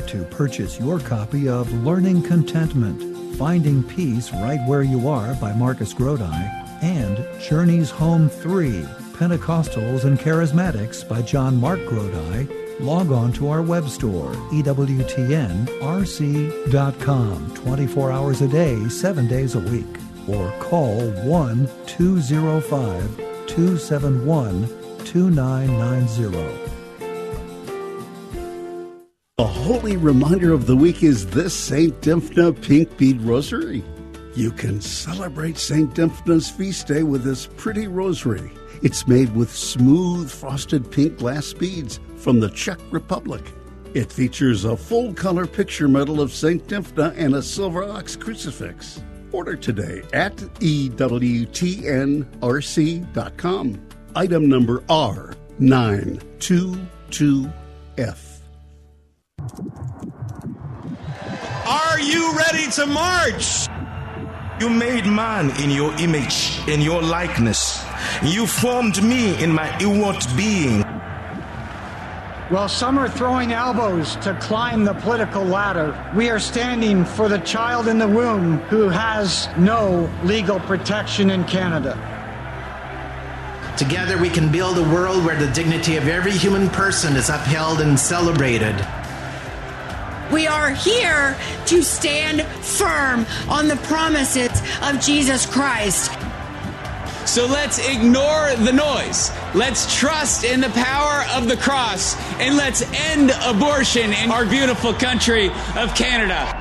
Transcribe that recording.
to purchase your copy of Learning Contentment, Finding Peace Right Where You Are by Marcus Grodi, and Journeys Home 3, Pentecostals and Charismatics by John Mark Grodi, log on to our web store, ewtnrc.com, 24 hours a day, 7 days a week, or call 1-205-271-2990. A holy reminder of the week is this St. Dymphna Pink Bead Rosary. You can celebrate St. Dymphna's feast day with this pretty rosary. It's made with smooth frosted pink glass beads from the Czech Republic. It features a full-color picture medal of St. Dymphna and a silver ox crucifix. Order today at EWTNRC.com. Item number R922F. Are you ready to march? You made man in your image, in your likeness. You formed me in my inward being. While some are throwing elbows to climb the political ladder, we are standing for the child in the womb who has no legal protection in Canada. Together we can build a world where the dignity of every human person is upheld and celebrated. We are here to stand firm on the promises of Jesus Christ. So let's ignore the noise. Let's trust in the power of the cross, and let's end abortion in our beautiful country of Canada.